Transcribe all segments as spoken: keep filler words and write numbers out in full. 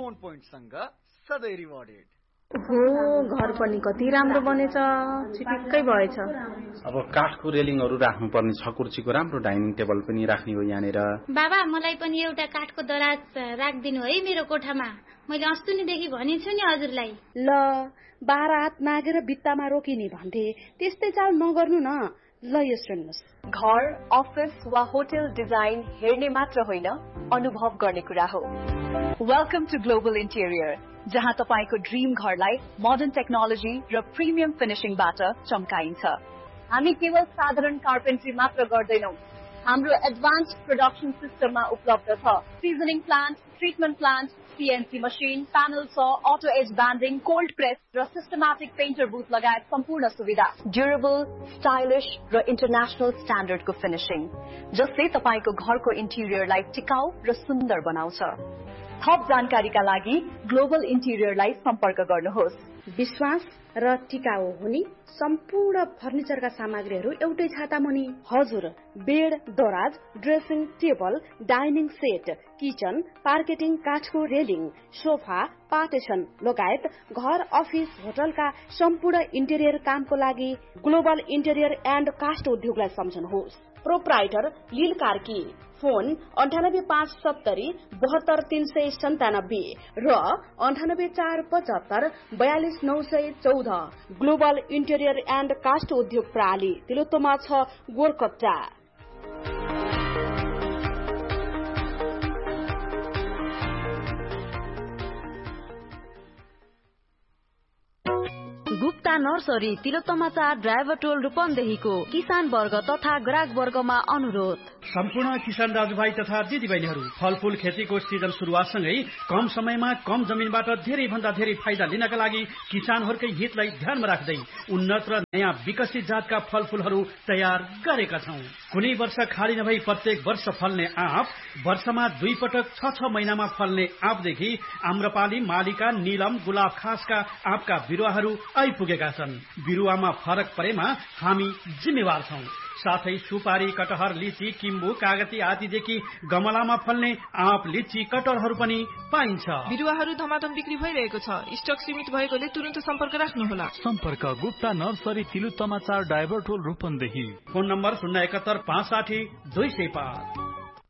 Phone पोइन्टसँग सधैँ rewarded. हो, घर पनि कति राम्रो बनेछ, चिटिक्कै भएछ। अब काठको रेलिङहरू राख्नुपर्ने छ, कुर्सीको राम्रो डाइनिङ टेबल पनि राख्ने हो यहाँनिर। बाबा मलाई पनि एउटा काठको दराज राखिदिनु है मेरो कोठामा। मैले अस्तिदेखि भनेछु नि हजुरलाई। ल, बाह्र हात नागेर भित्तामा रोकिने भन्थे, त्यस्तै चाल नगर्नु न। ल यो सुन्नुहोस्, घर, अफिस वा होटल डिजाइन हेर्ने मात्र होइन, अनुभव गर्ने कुरा हो। वेलकम टु ग्लोबल इन्टेरियर, जहाँ तपाईको ड्रीम घरलाई मोडर्न टेक्नोलोजी र प्रिमियम फिनिशिङबाट चम्काइन्छ। हामी केवल साधारण कार्पेन्ट्री मात्र गर्दैनौं, हाम्रो एडभान्स्ड प्रोडक्सन सिस्टममा उपलब्ध छ। Seasoning plant, treatment plant, CNC machine, panel saw, auto as banding, cold press र सिस्टमेटिक पेन्टर बुथ लगायत सम्पूर्ण सुविधा। ड्युरेबल, स्टाइलिश र इन्टरनेशनल स्ट्यान्डर्डको फिनिशिङ, जसले तपाईको घरको इन्टेरियरलाई टिकाउ र सुन्दर बनाउँछ। थप जानकारीका लागि ग्लोबल इन्टेरियरलाई सम्पर्क गर्नुहोस्। विश्वास र टिकाउ हुने सम्पूर्ण फर्निचरका सामग्रीहरू एउटै छाता मुनि। हजुर, बेड, दराज, dressing table, dining set, kitchen, पार्केटिङ, काठको रेलिङ, सोफा, पार्टिसन लगायत घर, अफिस, होटलका सम्पूर्ण इन्टेरियर कामको लागि ग्लोबल इन्टेरियर एन्ड कास्ट उद्योगलाई सम्झनुहोस्। प्रोप्राइटर लील कार्की, फोन अन्ठानब्बे पाँच सत्तरी बहत्तर तीन सय सन्तानब्बे र अन्ठानब्बे चार पचहत्तर बयालिस नौ सय चौध। ग्लोबल इन्टेरियर एन्ड कास्ट उद्योग प्रणाली, तिलोत्तमा छ, गोरकट्टा। गुप्ता नर्सरी, तिलोत्तमा चार, ड्राइभर टोल, रूपन्देहीको किसान वर्ग तथा ग्राहक वर्गमा अनुरोध। सम्पूर्ण किसान दाजुभाइ तथा दिदीबहिनीहरू, फलफूल खेतीको सिजन सुरुवातसँगै कम समयमा कम जमिनबाट धेरै भन्दा धेरै फाइदा लिनका लागि किसानहरूकै हितलाई ध्यानमा राख्दै उन्नत र नयाँ विकसित जातका फलफूलहरू तयार गरेका छौं। कुनै वर्ष खाली नभई प्रत्येक वर्ष फल्ने आँप, वर्षमा दुई पटक छ छ महिनामा फल्ने आँपदेखि आम्रपाली, मालिका, नीलम, गुलाब खासका आँपका बिरुवाहरू आइपुगेका छन्। बिरुवामा फरक परेमा हामी जिम्मेवार छौं। साथै सुपारी, कटहर, लिची, किम्बु, कागती आदिदेखि गमलामा फल्ने आँप, लिची, कटहरहरू पनि पाइन्छ। बिरुवाहरू धमाधम बिक्री भइरहेको छ, स्टक सीमित भएकोले तुरन्त सम्पर्क राख्नुहोला। सम्पर्क गुप्ता नर्सरी, तिलोत्तमा चार, ड्राइभर टोल, रूपन्देही। फोन नम्बर शून्य एकहत्तर पाँच साठी दुई सय पाँच।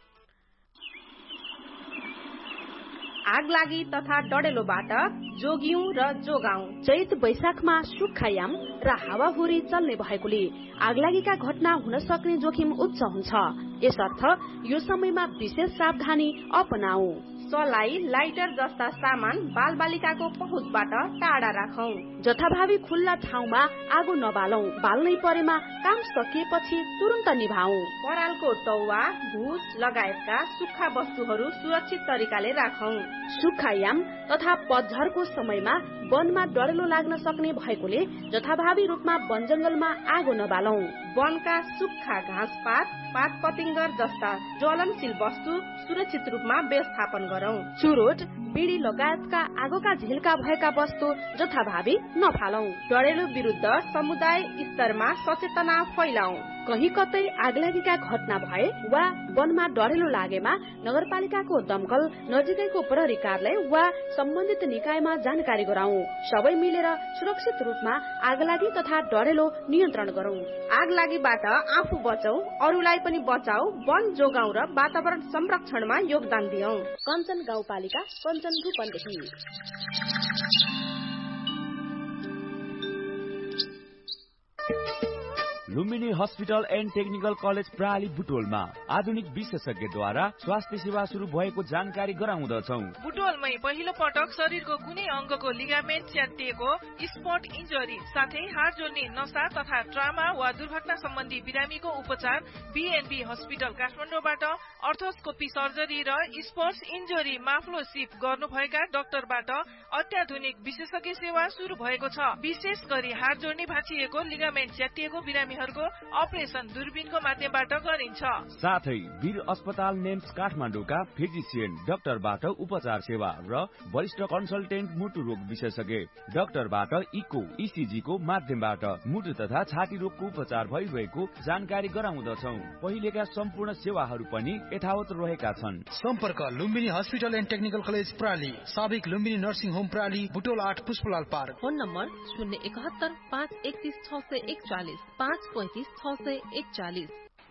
आग लागि तथा डडेलोबाट जोगियौं र जोगाउँ। चैत वैशाखमा सुक्खायाम र हावाहुरी चल्ने भएकोले आगलागीका घटना हुन सक्ने जोखिम उच्च हुन्छ। यसर्थ यो समयमा विशेष सावधानी अपनाऊ। सलाई, लाइटर जस्ता सामान बालबालिकाको पहुँचबाट टाढा राखौं। जथाभावी खुल्ला ठाउँमा आगो नबालौं। बाल्नै परेमा काम सकिएपछि तुरन्त निभाऊ। परालको तौवा, भुस लगायतका सुक्खा वस्तुहरू सुरक्षित तरिकाले राखौं। सुक्खायाम तथा पतझरको समयमा वनमा डढेलो लाग्न सक्ने भएकोले जथाभावी रूपमा वन जंगलमा आगो नबालौं। वनका सुक्खा घाँसपात, पात पतिंगर जस्ता ज्वलनशील वस्तु सुरक्षित रूपमा व्यवस्थापन गरौं। चुरोट, बिडी लगायतका आगोका झिल्का भएका वस्तु जथाभावी नफालौं। डढेलो विरुद्ध समुदाय स्तरमा सचेतना फैलाऊ। कहीँ कतै आगलागीका घटना भए वा वनमा डढेलो लागेमा नगरपालिकाको दमकल, नजिकैको प्रहरी कार्यालय वा सम्बन्धित निकायमा जानकारी गराऊ। सबै मिलेर सुरक्षित रूपमा आगलागी तथा डढेलो नियन्त्रण गरौं। आगलागीबाट आफू बचौं, अरूलाई पनि बचाऊ, वन जोगाउँ र वातावरण संरक्षणमा योगदान दियौं। कञ्चन गाउँपालिका, Kanchan Rupandehi. Lumbini hospital and technical college प्रणाली बुटोलमा आधुनिक विशेषज्ञद्वारा स्वास्थ्य सेवा शुरू भएको जानकारी गराउँदछौं। बुटोलमै पहिलो पटक शरीरको कुनै अंगको लिगामेन्ट च्यातिएको, स्पट इन्जरी साथै हाड जोड्ने नसा तथा ट्रामा वा दुर्घटना सम्बन्धी बिरामीको उपचार बीएनबी हस्पिटल काठमाडौँबाट अर्थोस्कोपी सर्जरी र स्पोर्ट्स इन्जरी माफ्लोसिप गर्नुभएका डाक्टरबाट अत्याधुनिक विशेषज्ञ सेवा शुरू भएको छ। विशेष गरी हाड जोड्ने भाँचिएको, लिगामेन्ट च्यातिएको बिरामी बिरामीहरूको अपरेसन दूरबीनको माध्यमबाट गरिन्छ। साथै वीर अस्पताल नेम्स काठमाडौँका फिजिसियन डाक्टरबाट उपचार सेवा र वरिष्ठ कन्सल्टेन्ट मुटु रोग विशेषज्ञ डाक्टरबाट इको इसिजी को माध्यमबाट मुटु तथा छाती रोगको उपचार भइरहेको जानकारी गराउँदछौ। पहिलेका सम्पूर्ण सेवाहरू पनि यथावत रहेका छन्। सम्पर्क Lumbini hospital and technical college प्राली, साबिक लुम्बिनी नर्सिङ होम प्राली, बुटोल आठ पुष्पलाल पार्क। फोन नम्बर शून्य एकहत्तर पाँच एकतिस छ सय एकचालिस पाँच पैँतिस छ सय एकचालिस।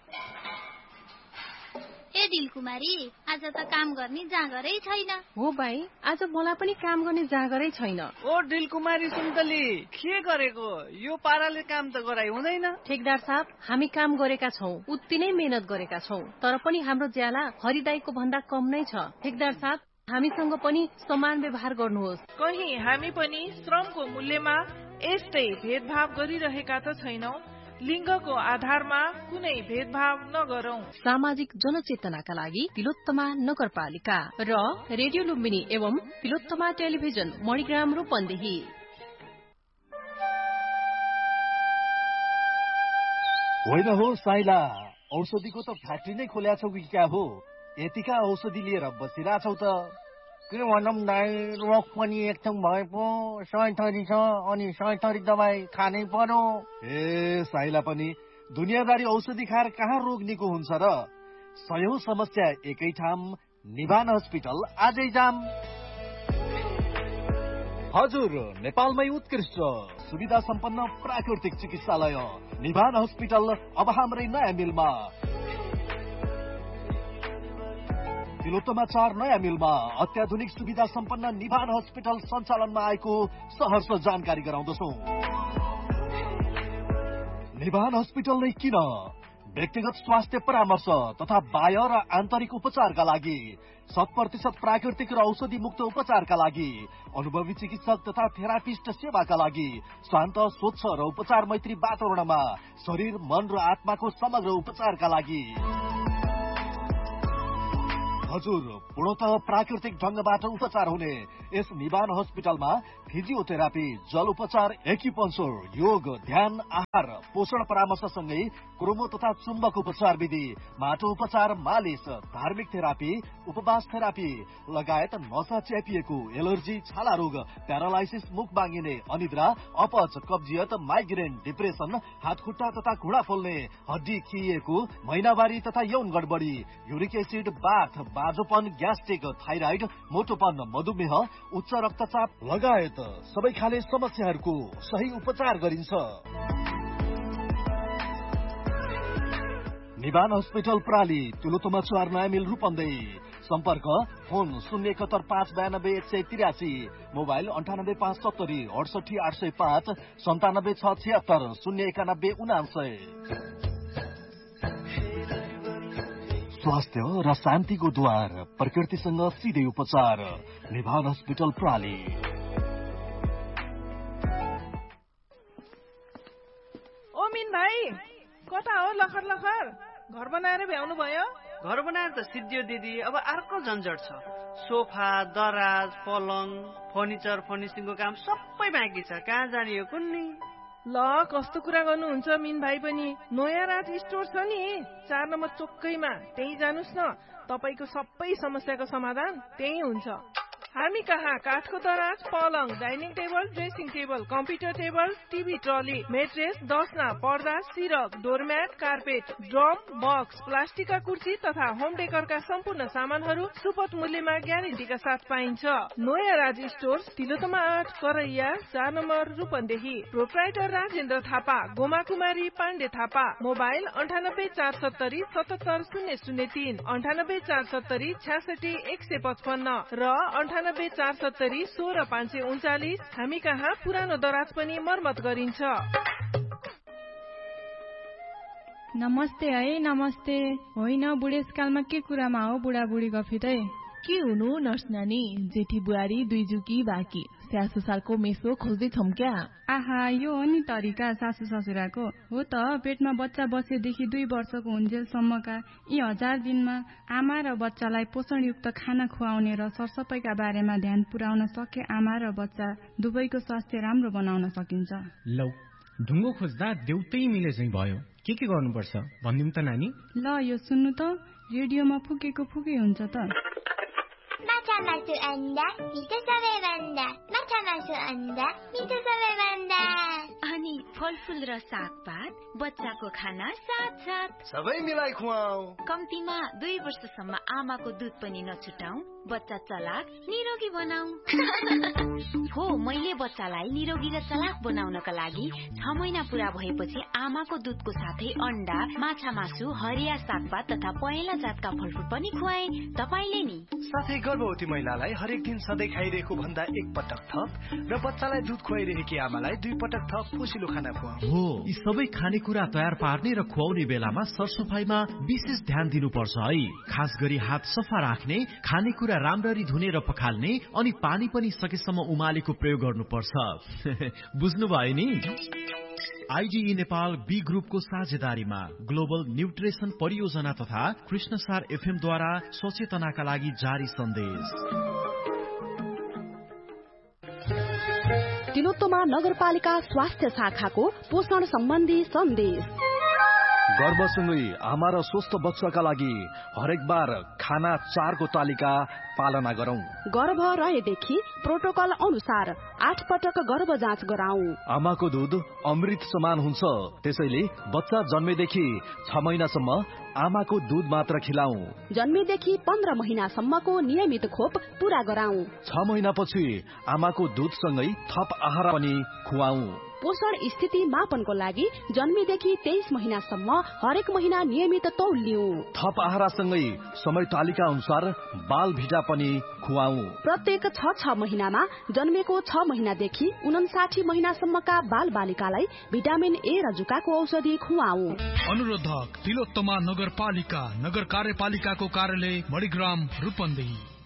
ए दिलकुमारी, आज त काम गर्ने जाँगरै छैन। हो भाइ, आज मलाई पनि काम गर्ने जाँगरै छैन। ओ दिलकुमारी सुन्तली, के गरेको? यो पाराले काम त गराइ हुँदैन। ठेकदार साहब, हामी काम गरेका छौं, उति नै मेहनत गरेका छौं, तर पनि हाम्रो ज्याला हरिदाईको भन्दा कम नै छ। ठेकदार साहब, हामीसँग पनि समान व्यवहार गर्नुहोस्। कहीं हामी पनि श्रमको मूल्यमा यस्तै भेदभाव गरिरहेका त छैनौं। लिङ्गको आधारमा कुनै भेदभाव नगरौं। सामाजिक जनचेतनाका लागि तिलोत्तमा नगरपालिका र रेडियो लुम्बिनी एवं तिलोत्तमा टेलिभिजन मणिग्राम रूपन्देही। होइन हो साइला, औषधिको त फ्याक्ट्री नै खोल्या छौ कि क्या हो? यतिका औषधि लिएर बसिरहेछौ त? के भनौँ दाइ, रोग पनि एकथाङ भए पो सय थरी छ, अनि सय थरी दबाई खानै पर्यो। ए साइला पनि दुनियाँदारी औषधि खाएर कहाँ रोग निको हुन्छ र? सयौं समस्या एकै ठाम, निभान हस्पिटल आजै जाम। हजुर, नेपालमै उत्कृष्ट सुविधा सम्पन्न प्राकृतिक चिकित्सालय निभान हस्पिटल अब हाम्रै नयाँ मिलमा। तिलोत्तमा चार नयाँ मिलमा अत्याधुनिक सुविधा सम्पन्न निभान हस्पिटल सञ्चालनमा आएको सहर्ष जानकारी गराउँदछौ। निभान हस्पिटल नै किन? व्यक्तिगत स्वास्थ्य परामर्श तथा बाह्य र आन्तरिक उपचारका लागि, शत प्रतिशत प्राकृतिक र औषधि मुक्त उपचारका लागि, अनुभवी चिकित्सक तथा थेरापिस्ट सेवाका लागि, शान्त स्वच्छ र उपचार मैत्री वातावरणमा शरीर मन र आत्माको समग्र उपचारका लागि। हजुर, पूर्णतः प्राकृतिक ढंगबाट उपचार हुने यस निभान हस्पिटलमा फिजियोथेरापी, जल उपचार, एक्युपंक्चर, योग, ध्यान, आहार, पोषण परामर्श सँगै क्रोमो तथा चुम्बक उपचार विधि, माटो उपचार, मालिस, धार्मिक थेरापी, उपवास थेरापी लगायत नसा च्यापिएको, एलर्जी, छाला रोग, प्यारालाइसिस, मुख बाँगिने, अनिद्रा, अपच, कब्जियत, माइग्रेन, डिप्रेसन, हात खुट्टा तथा घुँडा पोल्ने, हड्डी खिएको, महिनावारी तथा यौन गडबडी, युरिक एसिड, बाथ, बाजोपन, ग्यास्ट्रिक, थाइराइड, मोटोपन, मधुमेह, उच्च रक्तचाप लगायत सबै खाले समस्याहरूको सही उपचार गरिन्छ। निभान हस्पिटल प्राली, तिलोत्तमा चार नयाँ मिल रूपन्देही। सम्पर्क फोन शून्य एकहत्तर पाँच बयानब्बे एक सय तिरासी, मोबाइल अन्ठानब्बे पाँच सत्तरी अडसठी आठ सय पाँच, सन्तानब्बे छ छिहत्तर शून्य एकानब्बे उनासय। स्वास्थ्य र शान्तिको द्वार, प्रकृतिसँग सिधै उपचार, निभान हस्पिटल प्राली। ओ मिन भाइ, कता हो लखर लखर? घर बनाएर भ्याउनु भयो? घर बनाएर त सिद्धियो दिदी, अब अर्को झन्झट छ। सोफा, दराज, पलङ, फर्निचर, फर्निसिङको काम सबै बाँकी छ। कहाँ जाने हो कुन्नी? ल, कस्तो कुरा गर्नुहुन्छ मिन भाइ पनि? नयाँ राज स्टोर छ नि, चार नम्बर चोकैमा, त्यही जानुस् न। तपाईको सबै समस्याको समाधान त्यही हुन्छ। हामी कहाँ काठको दराज, पलङ, dining table, dressing table, computer table, TV trolley, mattress, दसना, पर्दा, सिरक, डोरम्याट, कार्पेट, ड्रम, बक्स, प्लास्टिकका कुर्सी तथा होम डेकरका सम्पूर्ण सामानहरू सुपथ मूल्यमा ग्यारेन्टीका साथ पाइन्छ। नयाँ राज स्टोर, तिलोत्तमा आठ, करैया, चार नम्बर रूपन्देही। प्रोप्राइटर राजेन्द्र थापा, गोमा कुमारी पाण्डे थापा। मोबाइल अन्ठानब्बे चार सत्तरी सतहत्तर शून्य शून्य तीन, अन्ठानब्बे चार सत्तरी छ्यासठी एक सय पचपन्न र अन्ठानब्बे चार सत्तरी सोह्र पाँच सय उन्चालिस। हामी कहाँ पुरानो दराज पनि मर्मत गरिन्छ। नमस्ते है, नमस्ते। होइन, बुढेसकालमा के कुरामा हो बुढाबुढी गफितै? के हुनु नर्स नानी, जेठी बुहारी दुई जुकी बाँकी, स्यासु सालको मेसो खोज्दैछौँ क्या? आहा, यो हो नि तरिका सासु ससुराको। हो त, पेटमा बच्चा बसेदेखि दुई वर्षको हुन्जेलसम्मका यी हजार दिनमा आमा र बच्चालाई पोषणयुक्त खाना खुवाउने र सरसफाइका बारेमा ध्यान पुर्याउन सके आमा र बच्चा दुवैको स्वास्थ्य राम्रो बनाउन सकिन्छ। लौ ढुङ्गो खोज्दा देउतै मिले चाहिँ भयो। के के गर्नुपर्छ भनिदिउँ त नानी? ल यो सुन्नु त, रेडियोमा फुकेको फुकै हुन्छ त। माछा मासु अन्डा मिठो सबैभन्दा, माछा मासु अन्डा मिठो सबैभन्दा। अनि फलफुल र सागपात, बच्चाको खाना साथ साथ सबै मिलाई खुवाऊ। कम्तीमा दुई वर्षसम्म आमाको दुध पनि नछुटाऊ, बच्चा चलाक निरोगी बनाऊ। हो, मैले बच्चालाई निरोगी र चलाक बनाउनका लागि छ महिना पूरा भएपछि आमाको दुधको साथै अन्डा, माछा मासु, हरिया सागपात तथा पहेँला जातका फलफुल पनि खुवाए। तपाईले नि साथै गर्भवती महिलालाई हरेक दिन सधैँ खाइरहेको भन्दा एक पटक थप र बच्चालाई दुध खुवाइरहेकी आमालाई दुई पटक थप पोसिलो खाना खुवाऊ। हो, यी सबै खानेकुरा तयार पार्ने र खुवाउने बेलामा सरसफाइमा विशेष ध्यान दिनुपर्छ है। खास गरी हात सफा राख्ने, खानेकुरा राम्ररी धुने र पखाल्ने, अनि पानी पनि सकेसम्म उमालेको प्रयोग गर्नुपर्छ। बुझ्नुभयो नि? आइडिई नेपाल बी ग्रुपको साझेदारीमा ग्लोबल न्यूट्रिसन परियोजना तथा कृष्णसार एफएम द्वारा सचेतनाका लागि जारी सन्देश। तिलोत्तमा नगरपालिका स्वास्थ्य शाखाको पोषण सम्बन्धी सन्देश। गर्भसँगै आमा र स्वस्थ बच्चाका लागि हरेक बार खाना चारको तालिका पालना गरौं। गर्भ रहेदेखि प्रोटोकल अनुसार आठ पटक गर्भ जाँच गराऊ। आमाको दूध अमृत समान हुन्छ, त्यसैले बच्चा जन्मेदेखि छ महिनासम्म आमाको दूध मात्र खिलाऊ। जन्मेदेखि पन्ध्र महिनासम्मको नियमित खोप पूरा गराऊ। छ महिनापछि आमाको दूधसँगै थप आहार पनि खुवाऊ। पोषण स्थिति मापनको लागि जन्मेदेखि तेइस महिनासम्म हरेक महिना नियमित तौल लिऊ। थप आहारसँगै समय तालिका अनुसार बाल भिटा पनि खुवाऊ। प्रत्येक छ छ महिनामा जन्मेको छ महिनादेखि उनासाठी महिनासम्मका बाल बालिकालाई भिटामिन ए र जुकाको औषधि खुवाऊ। अनुरोधक तिलोत्तमा नगरपालिका, नगर कार्यपालिकाको कार्यालय मणिग्राम रूपन्देही।